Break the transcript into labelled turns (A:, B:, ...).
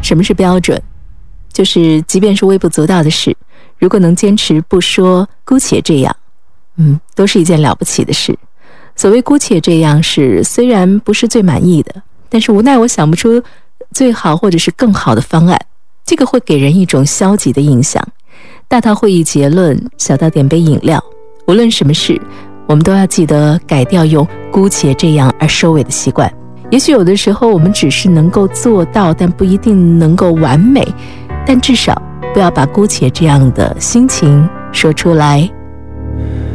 A: 什么是标准？就是即便是微不足道的事，如果能坚持不说姑且这样，都是一件了不起的事。所谓姑且这样是虽然不是最满意的，但是无奈我想不出最好或者是更好的方案，这个会给人一种消极的印象。大到会议结论，小到点杯饮料，无论什么事，我们都要记得改掉用姑且这样而收尾的习惯。也许有的时候我们只是能够做到，但不一定能够完美，但至少不要把姑且这样的心情说出来。